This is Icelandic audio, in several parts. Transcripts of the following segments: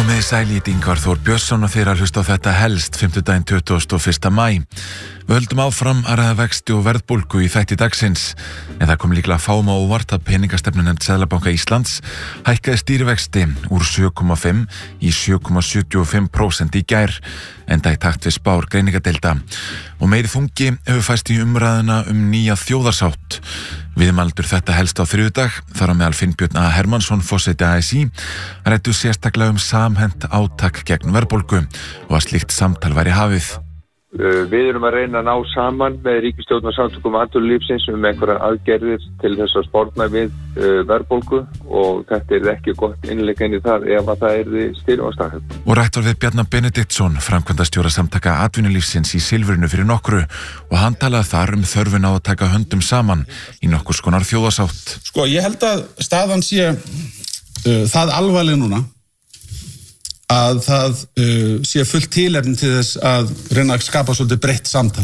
Komiði sæl, Ingvar Þór Björnsson og þeir að hlusta á þetta helst 50. 21. maí. Við höldum áfram að ræða vexti og verðbólgu í þætti dagsins, en það kom líklega fáum á óvart að peningastefnunefnd Seðlabanka Íslands hækkaði stýrivexti úr 7,5 í 7,75% í gær, enda í takt við spár greiningadeilda. Og meiri þungi hefur fæst í umræðuna nýja þjóðarsátt. Viðmældur þetta helst á þriðjudag, þar á meðal Finnbjörn A. Hermannsson, forseti ASÍ, ræddu sérstaklega samhent átak gegn verðbólgu og að slíkt samtal væri hafið. Við erum að reyna að ná saman með ríkisstjórn og samtökum atvinnulífsins einhverjar aðgerðir til þess að sporna við verðbólgu og þetta ekki gott innlegg inn í það ef að það stýrivaxtahækkun. Og rætt var við Bjarna Benediktsson, framkvæmdastjóra samtaka atvinnulífsins í Silfrinu fyrir nokkru og hann talaði þar þörfin á að taka höndum saman í nokkurs konar þjóðarsátt. Sko, ég held að staðan sé það alvarleg núna að það sé fullt tilefni til þess að reyna að skapa svolítið breytt samtal.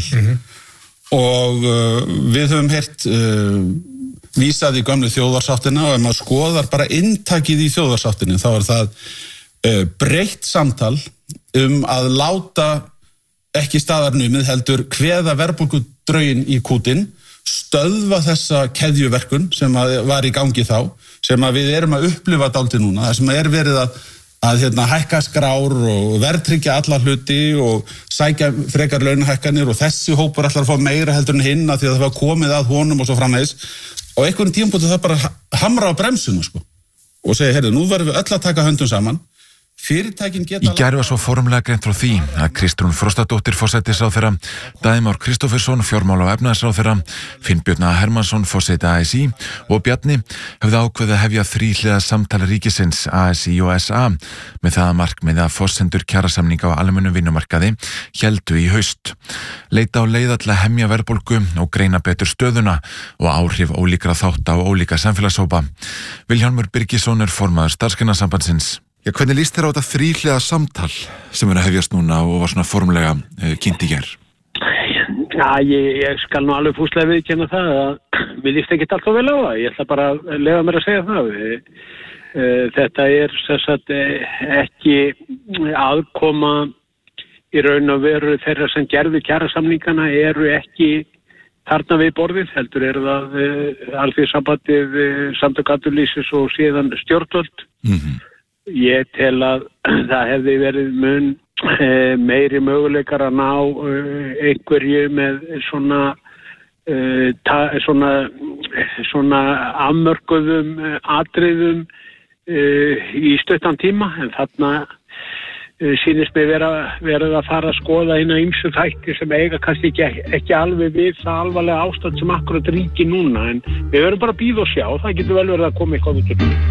Og við höfum heyrt vísað í gömlu þjóðarsáttina og ef maður skoðar bara inntakið í þjóðarsáttinni þá það breytt samtal að láta ekki staðarnumið heldur kveða verðbólgudrauginn í kútinn, stöðva þessa keðjuverkun sem var í gangi þá, sem við erum að upplifa dálítið núna, það sem verið að hækka skrár og verðtryggja alla hluti og sækja frekar launahækkanir og þessi hópur ætlar að fá meira heldur en hinn því að það var komið að honum og svo framvegis og einhvern tímapunkti það bara hamra á bremsuna sko og segja, heyrðu, nú verðum við öll að taka höndum saman. Fyrirtækin geta... Í gær var svo formlega greint frá því að Kristrún Frostadóttir forsætisráðherra, Daði Már Kristófersson fjármála- og efnahagsráðherra, Finnbjörn A. Hermannsson forseti ASÍ og Bjarni höfðu ákveðið að hefja þríhliða samtali ríkisins ASÍ og SA með það að markmiði að forsendur kjarasamninga á almennum vinnumarkaði héldu í haust. Leita á leiða til að hemja verðbólgu og greina betur stöðuna og áhrif ólíkra þátta og ólíka samfélagshópa. Vilhjálmur Birgisson formaður Starfsgreinasambandsins. Já, hvernig líst þér á þetta þríhliða samtal sem að hefjast núna og var svona formlega kynnt í gær? Já, ég skal nú alveg fúslega viðurkenna það að mér líst ekkert alltaf vel á það. Ég ætla bara að leyfa mér að segja það. Þetta sem sagt ekki aðkoma í raun og veru þeirra sem gerðu kjarasamningana eru ekki þarna við borðið, heldur það Alþýðusambandið, Samtök atvinnulífsins og síðan stjórnvöld. Ég tel að það hefði verið mun meiri möguleikar að ná einhverju með svona afmörkuðum atriðum í stuttan tíma, en þarna sýnist mér verið að fara að skoða inn á ýmsu þætti sem eiga kannski ekki alveg við það alvarlega ástand sem akkurat ríkir núna, en við verðum bara að bíða og sjá, það getur vel verið að koma eitthvað út úr.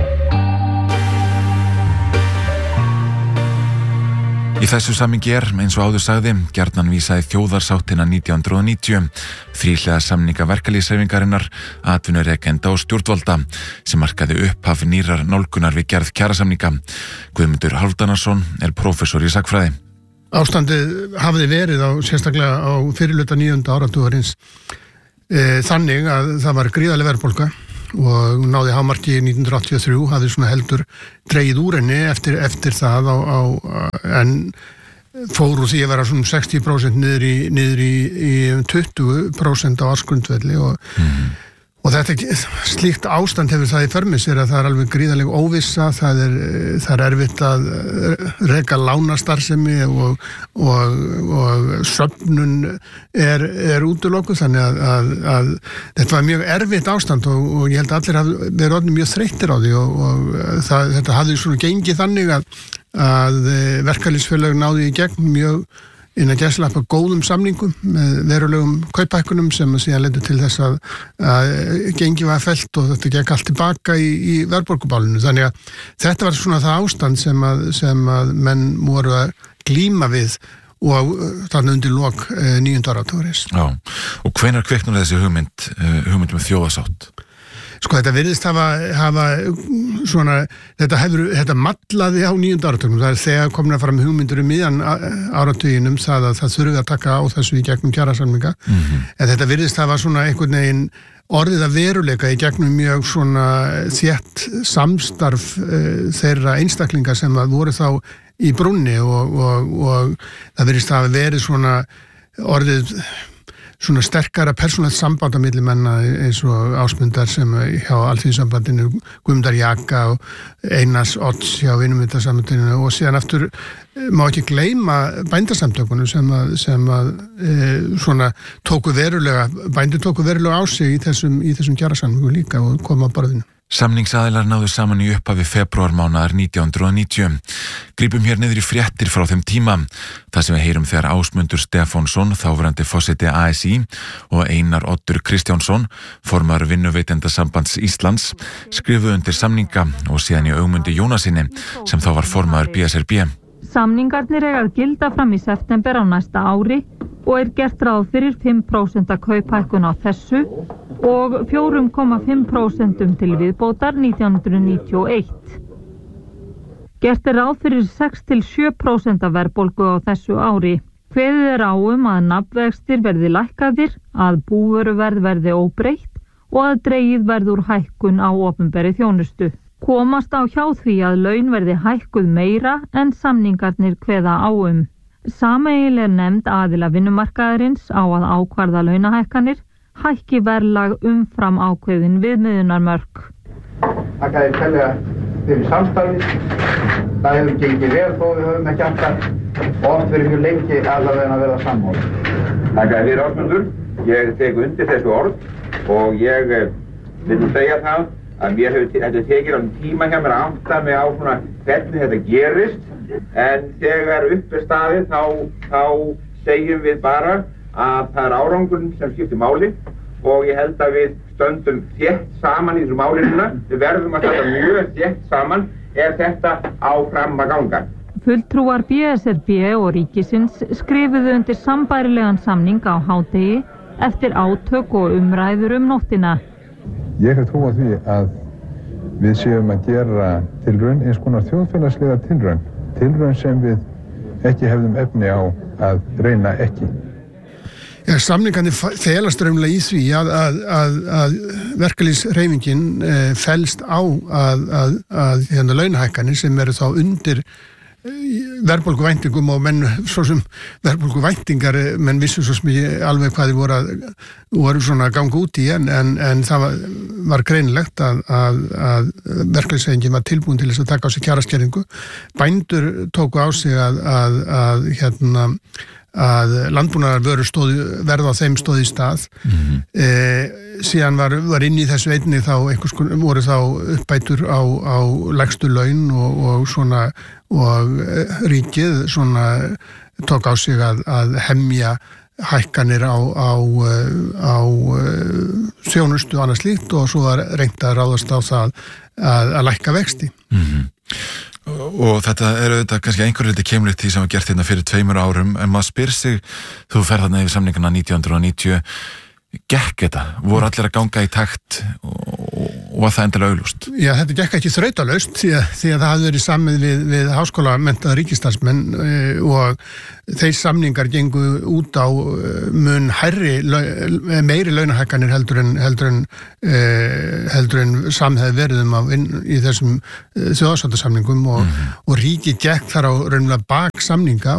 Í þessu samhengi eins og áður sagði, gjarnan vísaði þjóðarsáttina 1990, þríhliða samninga verkalýðshreyfingarinnar, atvinnurekenda og stjórnvalda sem markaði upphaf nýrrar nálgunar við gerð kjarasamninga. Guðmundur Hálfdanarson prófessor í sagnfræði. Ástandið hafði verið sérstaklega á fyrirhluta 9. áratugarins þannig að það var gríðarleg verðbólga og náði hámarki 1983, hafði svona heldur dregið úr henni eftir það en fór úr því að vera svona 60% niður í 20% á ársgrundvelli og þetta slíkt ástand hefur það í för með sér að það alveg gríðarleg óvissa, það er erfitt að reka lánastarfsemi og söfnun er útilokuð, þannig að þetta var mjög erfitt ástand og ég held að allir hafi verið orðnir mjög þreyttir á því og þetta hafði svona gengið þannig að verkalýðsfélög náðu í gegn mjög innan gæslappa góðum samningum með verulegum kauphækkunum sem síðan leiddu til þess að gengi var fellt og þetta gekk allt tilbaka í verðbólgubálinu. Þannig að þetta var svona það ástand sem að menn voru að glíma við og þannig undir lok 9. áratugarins. Já, og hvenær kviknar þessi hugmynd þjóðarsátt? Sko, þetta virðist hafa svona, þetta mallaði á 9. áratugnum. Það þegar komin að fara með hugmyndur miðjan áratuginum það að það þurfi að taka á þessu í gegnum kjarasamninga. En þetta virðist hafa svona einhvern veginn orðið að veruleika í gegnum mjög svona þétt samstarf þeirra einstaklinga sem að voru þá í brúnni og það virðist að verið svona orðið svona sterkara persónulegt samband á milli menna eins og Ásmundar sem hjá Alþýðusambandinu, Guðmundar Jaka og Einars Odds hjá Vinnuveitendasambandinu og síðan aftur má ekki gleyma bændasamtökunum sem að svona bændur tóku verulega á sig í þessum kjarasamningum líka og koma á borðinu. Samningsaðilar náðu saman í upphafi febrúarmánaðar 1990. Grípum hér niður í fréttir frá þeim tíma. Það sem við heyrum þegar Ásmundur Stefánsson, þáverandi forseti ASÍ og Einar Oddur Kristjánsson, formaður Vinnuveitendasambands Íslands, skrifuðu undir samninga og síðan í Ögmundi Jónasinni sem þá var formaður BSRB. Samningarnir eiga að gilda fram í september á næsta ári og gert ráð fyrir 5% kauphækkun á þessu og 4,5% til viðbótar 1991. Gert ráð fyrir 6-7% verðbólgu á þessu ári. Kveðið á að nafnvextir verði lækkaðir, að búvöruverð verði óbreytt og að dregið verði úr hækkun á opinberri þjónustu. Komast á hjá því að laun verði hækkuð meira en samningarnir kveða á Sameiginleg nefnd aðila vinnumarkaðarins á að ákvarða launahækkanir, hækki verðlag umfram ákveðin viðmiðunarmörk. Þakka þér kærlega fyrir samstarfið. Það hefur gengið vel þó við höfum ekki alltaf og oft verið mjög lengi allavega að verða sammála. Þakka þér fyrir Ásmundur. Ég tek undir þessu orð og ég vil segja það að mér hefur tekið á tíma hjá mér að átta mig á svona hvernig þetta gerist. En þegar upp staðið þá segjum við bara að það árangurinn sem skiptir máli og ég held að við stöndum þétt saman í þessu málinu. Við verðum að standa mjög þétt saman ef þetta áfram að ganga. Fulltrúar BSRB og ríkisins skrifuðu undir sambærilegan samning á hádegi eftir átök og umræður nóttina. Ég hef trú á því að við séum að gera tilraun, eins konar þjóðfélagslega tilraun sem við ekki hefðum efni á að reyna ekki. Ja, samningarnir felast raunlega í því að verkalýðshreyfingin felst á að launahækkanir sem eru þá undir verðbólguvæntingum og menn svo sem verðbólguvæntingar menn vissu svo sem alveg hvað þeir voru svona að ganga út í en það var greinilegt að verkalýðshreyfingin var tilbúin til þess að taka á sig kjaraskerðingu. Bændur tóku á sig að landbúnaðarvörur verð á þeim stóð í stað. Síðan var inn í þessu einnig þá voru þá uppbætur á lægstu laun og svona og ríkið svona tók á sig að hemja hækkanir á þjónustu og annað slíkt og svo var reynt að ráðast á það að lækka vexti. Og þetta auðvitað kannski einhverju liti keimlíkt því sem var gert hérna fyrir 2 árum en maður spyr sig, þú ferð þarna yfir samningana 1990, gekk þetta? Voru allir að ganga í takt og var það endilega augljóst? Já, þetta gekk ekki þrautalaust því að það hafði verið samið við háskólamenntaða ríkisstarfsmenn og þeir samningar gengu út á mun meiri launahækkanir heldur en samhefði verið í þessum þjóðarsáttasamningum og ríkið gekk þar á raunverulega bak samninga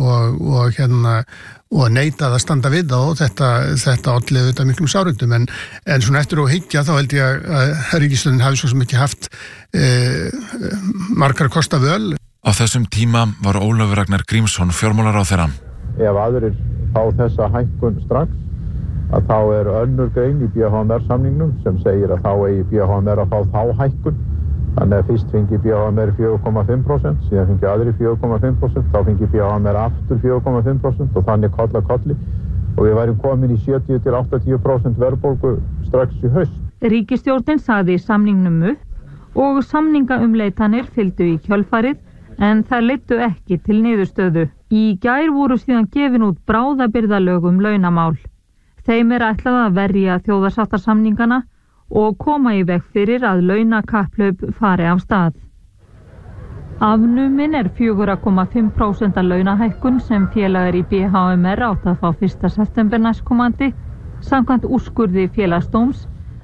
og neitað að standa við það og þetta olli auðvitað miklum sárundum en svona eftir að hyggja þá held ég að ríkisstjórnin hafi svo sem ekki haft margar kosta völ. Á þessum tíma var Ólafur Ragnar Grímsson fjármálaráðherra. Ef aðrir fá þessa hækkun strax að þá önnur grein í BHMR-samningnum sem segir að þá eigi BHMR að fá þá hækkun. Þannig að fyrst fengi BHMR 4,5%, síðan fengi aðri 4,5%, þá fengi BHMR aftur 4,5% og þannig koll að kolli og við værum komin í 70-80% verðbólgu strax í haust. Ríkisstjórnin sagði samningnum upp og samningaumleitanir fylgdu í kjölfarið en þær leiddu ekki til niðurstöðu. Í gær voru síðan gefin út bráðabirgðalög launamál. Þeim ætlað að verja þjóðarsáttarsamningana og koma í veg fyrir að launakapphlaup fari af stað. Afnumin 4,5% launahækkun sem félagar í BHMR átt að fá 1. september næstkomandi samkvæmt úrskurði Félagsdóms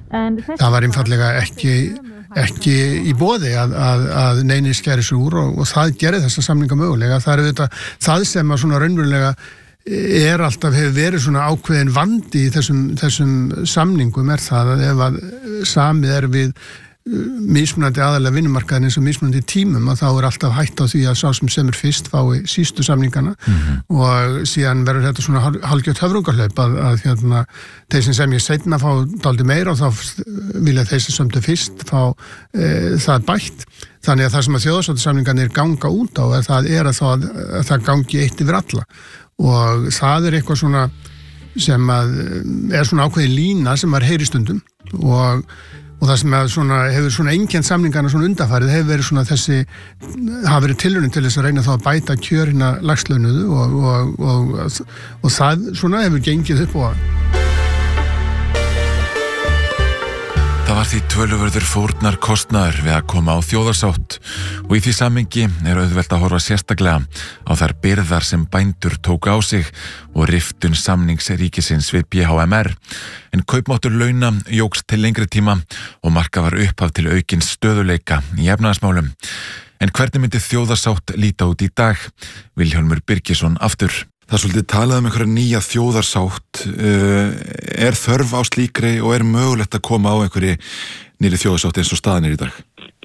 það var einfallega ekki í boði að neini skæri sig úr og það gerði þessa samninga mögulega. Það þetta, það sem að svona raunverulega alltaf hefur verið svona ákveðin vandi í þessum samningum það að ef að samið við mismunandi aðalega vinnumarkaðin eins og mismunandi tímum að þá alltaf hætt á því að sá sem semur fyrst fái sístu samningana og síðan verður þetta svona hálfgjört höfrungarhlaup að þeir sem semja seinna fá dálítið meira og þá vilja þeir sem sömdu fyrst fá það bætt. Þannig að það sem að þjóðarsáttarsamningarnir ganga út á að það gangi eitt yfir alla og það eitthvað svona sem að svona ákveðin lína sem heyri stundum og það sem hefur svona einkennt samningarna svona undanfarið hefur verið svona hafa verið tilraunin til þess að reyna þá að bæta kjör hina lagslaunuðu og það svona hefur gengið upp og Það var því töluverður fórnar kostnaður við að koma á þjóðarsátt og í því samhengi auðvelt að horfa sérstaklega á þær byrðar sem bændur tóku á sig og riftun samnings ríkisins við BHMR. En kaupmáttur launa jókst til lengri tíma og marka var upphaf til aukins stöðuleika í efnahagsmálum. En hvernig myndi þjóðarsátt líta út í dag? Vilhjálmur Birgisson aftur. Það svolítið talað einhverja nýja þjóðarsátt. Þörf á slíkri og mögulegt að koma á einhverju nýri þjóðarsátt eins og staðan í dag?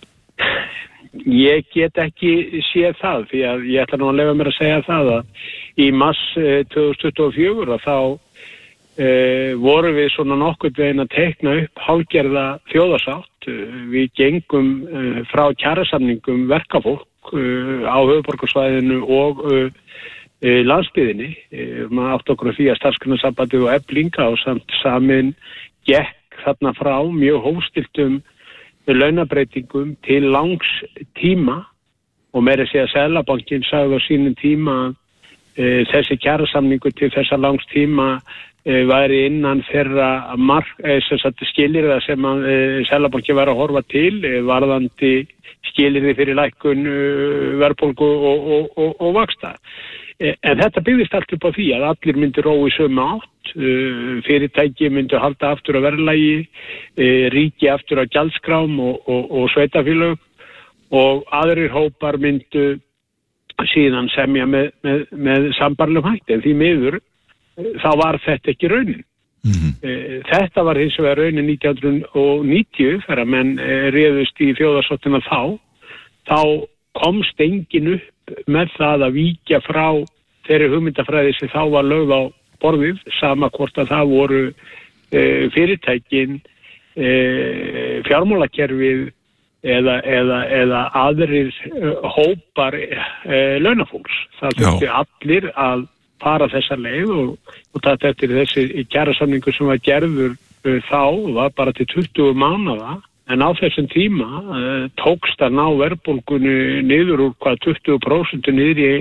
Ég get ekki séð það því að ég ætla nú að leyfa mér að segja það að í mars 2024 þá vorum við svona nokkurn veginn að teikna upp hálfgerða þjóðarsátt. Við gengum frá kjarasamningum verkafólk á höfuðborgarsvæðinu og landsbyggðinni. Maður átt okkur því að Starfsgreinasambandið og Eflinga og samt samin gekk þarna frá mjög hófstilltum launabreitingum til langs tíma og meira segja Seðlabankinn sagði á sínum tíma þessi kjarasamningur til þessa langs tíma væri innan þeirra skilyrða sem Seðlabankinn var að horfa til varðandi skilyrði fyrir lækkun verðbólgu og vaxta. En þetta byggðist allt upp á því að allir myndu rói sömu átt, fyrirtæki myndu halda aftur á verðlagi, ríki aftur á gjaldskrám og sveitafélög og aðrir hópar myndu síðan semja með sambarlegum hætti. En því miður þá var þetta ekki raunin. Þetta var hins vegar raunin 1990 þegar menn réðust í þjóðarsáttina þá komst enginn upp með það að víkja frá þeirri hugmyndafræði sem þá var lögð á borðið, sama hvort að það voru fyrirtækin, fjármálakerfið eða aðrir hópar launafólks. Það þurfti allir að fara þessa leið og þetta eftir þessi kjarasamningur sem var gerður þá var bara til 20 mánaða. En á þessum tíma tókst að ná verðbólgunni niður úr 20% niður í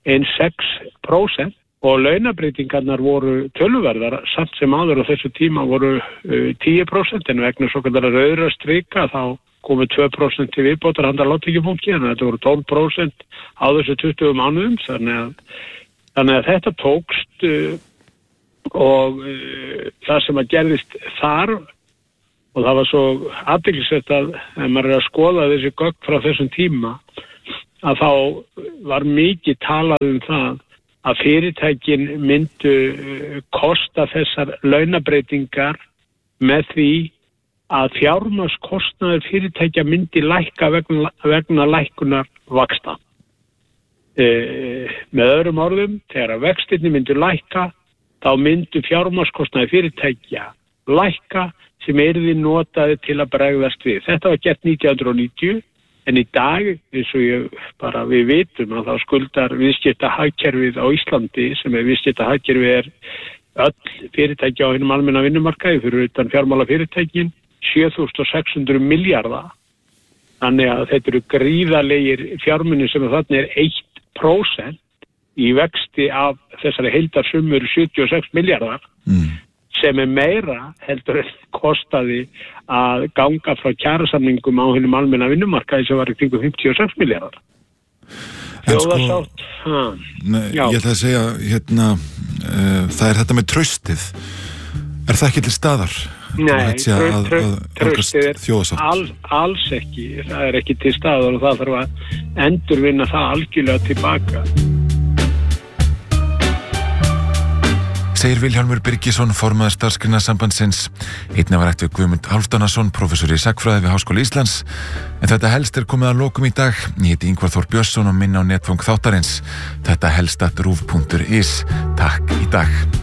6% og launabreitingarnar voru töluverðar samt sem áður á þessu tíma voru 10% en vegna svo kallar rauðra strika þá komu 2% til viðbótar handa lágtekjufólki en þetta voru 12% á þessu 20 mánuðum þannig að þetta tókst og það sem að gerðist þar og það var svo athyglisvert að ef maður að skoða þessi gögn frá þessum tíma að þá var mikið talað það að fyrirtækin myndu kosta þessar launabreitingar með því að fjármagnskostnaður fyrirtækja myndi lækka vegna lækkunar vaxta. Með öðrum orðum, þegar vextirnir myndu lækka þá myndu fjármagnskostnaður fyrirtækja lækka sem yrði notaði til að bregðast við. Þetta var gert 1990 en í dag, eins og við vitum að þá skuldar viðskiptahagkerfið á Íslandi sem viðskiptahagkerfið öll fyrirtæki á hinum almenna vinnumarkaði fyrir utan fjármálafyrirtækin 7.600 milljarða. Þannig að þetta eru gríðarlegir fjármunir sem þarna 1% í vexti af þessari heildarsumur 76 milljarðar. Sem meira heldur kostaði að ganga frá kjarasamningum á hinum almenna vinnumarkaði sem var í kringum 56 milljarðar. Þjóðarsátt. Ég ætla að segja, það þetta með traustið. Það ekki til staðar Nei, traustið er þjóðasátt? Alls ekki. Það er ekki til staðar og það þarf að endurvinna það algjörlega tilbaka. Segir Vilhjálmur Birgisson, formaður Starfsgreinasambandsins. Einnig var rætt við Guðmund Hálfdanarson, prófessor í sagnfræði við Háskóla Íslands. En þetta helst komið að lokum í dag. Ég heiti Ingvar Þór Björnsson og minna á netfang þáttarins. Þetta helst at rúv.is. Takk í dag.